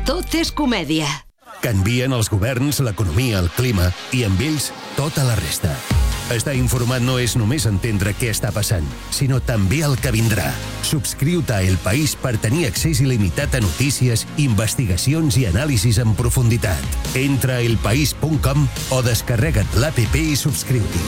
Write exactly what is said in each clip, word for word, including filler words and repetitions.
Tot és comèdia. Canvien els governs, l'economia, el clima i amb ells tota la resta. Estar informat no és només entendre què està passant, sinó també el que vindrà. Subscriu-te a El País per tenir accés il·limitat a notícies, investigacions i anàlisis en profunditat. Entra a elpaís punt com o descarrega't l'app i subscriu-t'hi.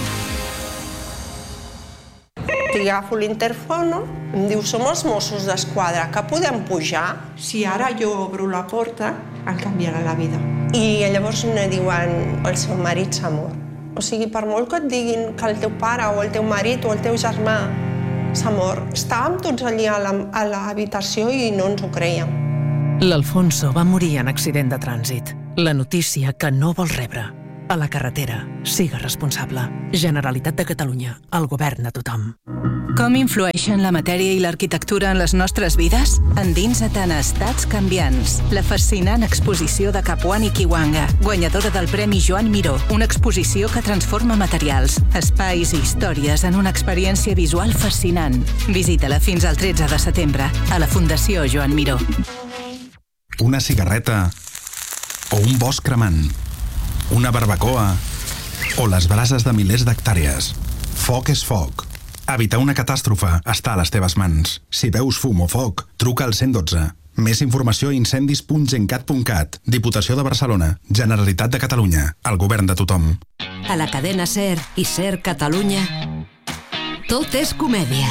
Agafo l'interfono, em diu, som els Mossos d'Esquadra, que podem pujar? Si ara jo obro la porta, em canviarà la vida. I llavors me diuen, el seu marit s'ha mort. O sigui, per molt que et diguin que el teu pare o el teu marit o el teu germà s'ha mort, estàvem tots allí a l'habitació i no ens ho creiem. L'Alfonso va morir en accident de trànsit. La notícia que no vols rebre. A la carretera, siga responsable. Generalitat de Catalunya, el govern de tothom. Com influeixen la matèria i l'arquitectura en les nostres vides? Endinsa't en Estats canviants, la fascinant exposició de Capuán i Kiwanga, guanyadora del Premi Joan Miró, una exposició que transforma materials, espais i històries en una experiència visual fascinant. Visita-la fins al tretze de setembre a la Fundació Joan Miró. Una cigarreta o un bosc cremant, una barbacoa o les brases de milers d'hectàrees. Foc és foc. Evitar una catàstrofe està a les teves mans. Si veus fum o foc, truca al cent dotze. Més informació a incendis punt gencat punt cat. Diputació de Barcelona. Generalitat de Catalunya. El govern de tothom. A la cadena SER i SER Catalunya, tot és comèdia.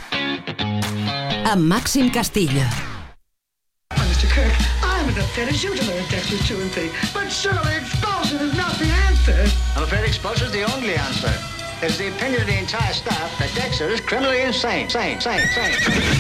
Amb Màxim Castillo. mister Kirk, I'm as upset as you to learn Dexter's two and three, but surely expulsion is not the answer. I'm afraid expulsion is the only answer. It's the opinion of the entire staff that Dexter is criminally insane. Sane, sane, sane.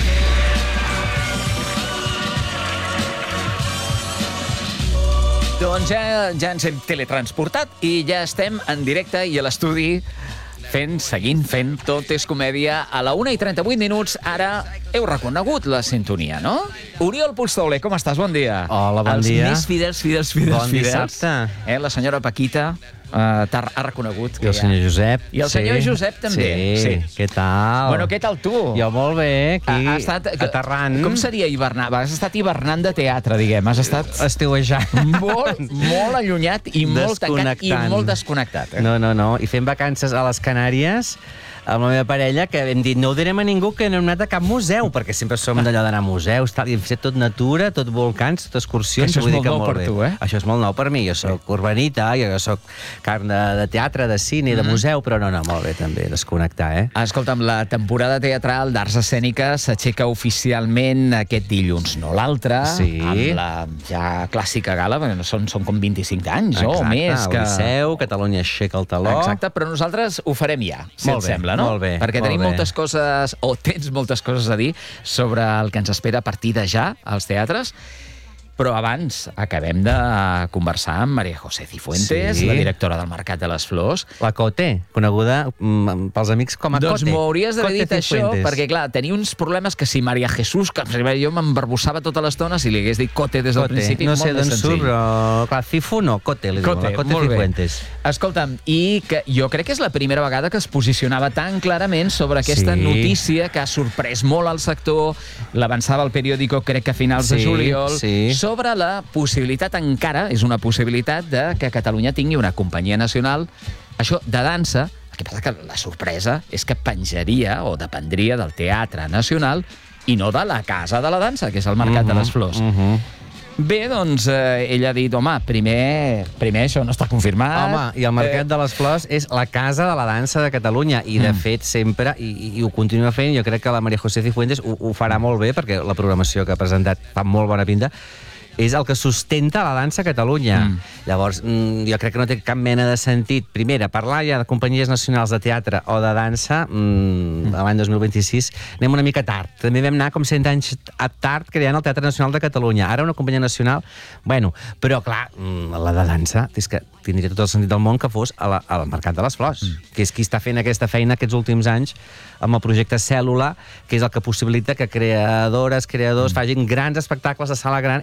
Doncs ja, ja ens hem teletransportat i ja estem en directe i a l'estudi fent, seguint fent Tot és comèdia a la una i trenta-vuit minuts. Ara heu reconegut la sintonia, no? Oriol Pulstauler, com estàs? Bon dia. Hola, bon Els dia. Els més fidels, fidels, fidels, bon fidels. Bon dissabte. Eh, la senyora Paquita uh, t'ha ha reconegut. I el senyor Josep. I el sí. senyor Josep també. Sí. sí, què tal? Bueno, què tal tu? Jo molt bé, aquí, ha, ha estat, aterrant. Com seria hivernar? Has estat hivernant de teatre, diguem. Has estat... Estiuejant. Molt, molt allunyat i molt tancat i molt desconnectat. Eh? No, no, no. I fent vacances a les Canàries amb la meva parella, que hem dit no ho direm a ningú que no hem anat a cap museu, perquè sempre som d'allò d'anar a museus, tal, i hem fet tot natura, tot volcans, tot excursions. Això és molt nou per tu, eh? Això és molt nou per mi. Jo soc urbanita, jo soc carn de, de teatre, de cine, de museu, però no, no, molt bé també, desconnectar, eh? Escolta'm, la temporada teatral d'Arts Escèniques s'aixeca oficialment aquest dilluns, no l'altre, sí. amb la ja clàssica gala, perquè són, són com vint-i-cinc anys, exacte, o més. Que... Exacte, el Liceu, Catalunya aixeca el taló. Exacte, però nosaltres ho farem ja, si molt et bé. sembla, no? Molt bé, perquè molt tenim bé. moltes coses, o tens moltes coses a dir sobre el que ens espera a partir de ja als teatres. Però abans acabem de conversar amb María José Cifuentes, sí. la directora del Mercat de les Flors. La Cote, coneguda mm, pels amics com a doncs Cote. Doncs m'ho hauries d'haver dit Cifuentes. això, perquè clar, tenia uns problemes que si María Jesús, que jo m'embarbussava tota l'estona, si li hagués dit Cote des del Cote. principi, no molt sé més d'on senzill. surt, però clar, Cifu no, Cote, li Cote, diu, la Cote molt Cifuentes. Bé. Escolta'm, i que jo crec que és la primera vegada que es posicionava tan clarament sobre aquesta sí. notícia que ha sorprès molt al sector, l'avançava el periòdico crec que a finals sí, de juliol, sí. sobre la possibilitat encara, és una possibilitat de que Catalunya tingui una companyia nacional, això de dansa. El que passa que la sorpresa és que penjaria o dependria del Teatre Nacional i no de la Casa de la Dansa, que és el Mercat uh-huh, de les Flors. Uh-huh. Bé, doncs, eh, ell ha dit, home, primer, primer això no està confirmat. Home, i el Mercat eh... de les Flors és la Casa de la Dansa de Catalunya, i de mm. fet sempre, i, i ho continua fent, jo crec que la María José Cifuentes ho, ho farà molt bé, perquè la programació que ha presentat fa molt bona pinta, és el que sustenta la dansa a Catalunya. Mm. Llavors, jo crec que no té cap mena de sentit, primera, parlar ja de companyies nacionals de teatre o de dansa, mm, l'any dos mil vint-i-sis, anem una mica tard. També vam anar com cent anys tard creant el Teatre Nacional de Catalunya. Ara una companyia nacional, bueno, però clar, la de dansa, és que tindria tot el sentit del món que fos a la, al Mercat de les Flors, mm. que és qui està fent aquesta feina aquests últims anys amb el projecte Cèl·lula, que és el que possibilita que creadores, creadors mm. facin grans espectacles de sala gran i que intentin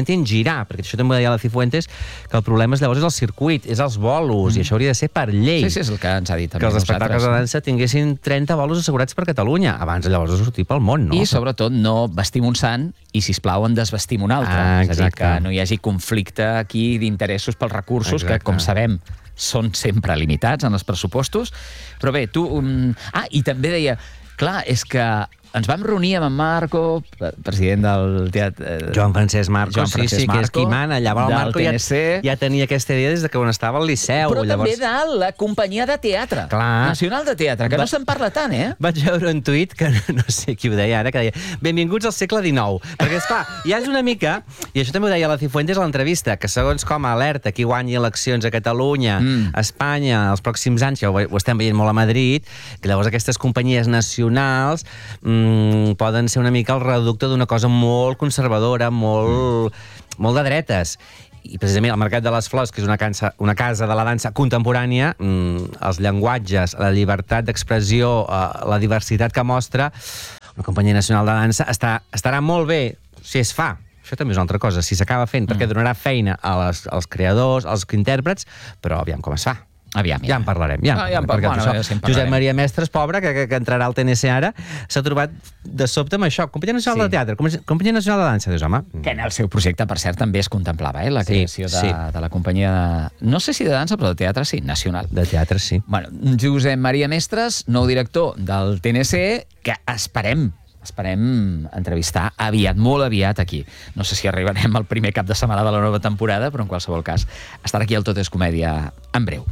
intentin girar, perquè això també ho deia la Cifuentes, que el problema és llavors és el circuit, és els bolos, mm. i això hauria de ser per llei. Sí, sí, és el que ens ha dit. Que els espectacles de dansa tinguessin trenta bolos assegurats per Catalunya, abans llavors de sortir pel món, no? I sobretot no vestim un sant i, sisplau, en desvestim un altre. Ah, és a dir, que no hi hagi conflicte aquí d'interessos pels recursos, exacte. Que, com sabem, són sempre limitats en els pressupostos. Però bé, tu... Um... Ah, i també deia, clar, és que ens vam reunir amb en Marco, president del teatre... Joan Francesc Marco, Joan Francesc sí, sí, Marco, que és qui mana. Llavors el Marco ja, ja tenia aquesta idea des de que on estava al Liceu. Però llavors... també de la companyia de teatre, Clar. Nacional de Teatre, que Va... no se'n parla tant, eh? Vaig veure un tuit, que no sé qui ho deia ara, que deia, benvinguts al segle dinou. Perquè, esclar, ja és una mica, i això també ho deia la Cifuentes a l'entrevista, que segons com alerta qui guanyi eleccions a Catalunya, mm. a Espanya, els pròxims anys, ja ho, ho estem veient molt a Madrid, que llavors aquestes companyies nacionals mmm, poden ser una mica el reducte d'una cosa molt conservadora, molt, molt de dretes. I precisament el Mercat de les Flors, que és una casa, una casa de la dansa contemporània, mmm, els llenguatges, la llibertat d'expressió, eh, la diversitat que mostra, una companyia nacional de dansa està, estarà molt bé si es fa. Això també és una altra cosa, si s'acaba fent, mm. perquè donarà feina a les, als creadors, als intèrprets, però aviam com es fa. Aviam, ja. ja en parlarem. Ja, no, ja en parlarem. Bueno, ja Josep Maria Mestres, pobre, que, que, que entrarà al T N C ara, s'ha trobat de sobte amb això. Companyia Nacional sí. de Teatre, Companyia Nacional de Dansa. Dius, home... Que en el seu projecte, per cert, també es contemplava, eh, la creació sí, de, sí. de la companyia de... No sé si de dansa, però de teatre sí, nacional. De teatre sí. Bueno, Josep Maria Mestres, nou director del T N C, que esperem esperem entrevistar aviat, molt aviat aquí. No sé si arribarem al primer cap de setmana de la nova temporada, però en qualsevol cas estarà aquí al Tot és Comèdia en breu.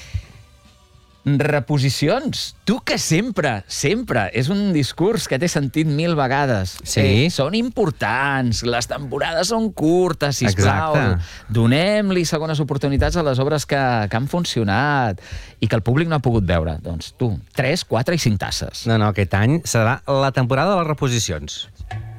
Reposicions. Tu que sempre, sempre, és un discurs que t'he sentit mil vegades. Sí. Eh, són importants, les temporades són curtes, sisplau. Exacte. Donem-li segones oportunitats a les obres que, que han funcionat i que el públic no ha pogut veure. Doncs tu, tres, quatre i cinc tasses. No, no, aquest any serà la temporada de les reposicions.